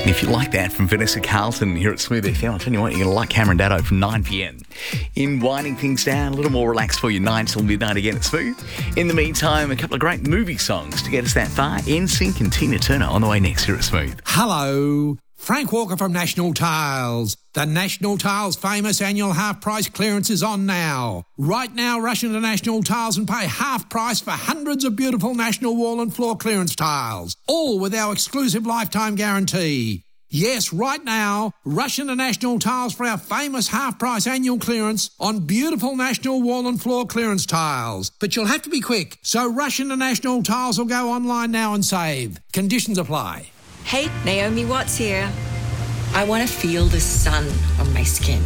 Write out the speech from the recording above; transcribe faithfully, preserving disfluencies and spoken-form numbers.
If you like that from Vanessa Carlton here at Smooth F M, I'll tell you what, you're going to like Cameron Daddo from nine p.m. In winding things down, a little more relaxed for you, nine till midnight again at Smooth. In the meantime, a couple of great movie songs to get us that far. N Sync and Tina Turner on the way next here at Smooth. Hello, Frank Walker from National Tiles. The National Tiles famous annual half-price clearance is on now. Right now, rush into National Tiles and pay half price for hundreds of beautiful National wall and floor clearance tiles, all with our exclusive lifetime guarantee. Yes, right now, rush into National Tiles for our famous half-price annual clearance on beautiful National wall and floor clearance tiles. But you'll have to be quick, so rush into National Tiles or go online now and save. Conditions apply. Hey, Naomi Watts here. I want to feel the sun on my skin.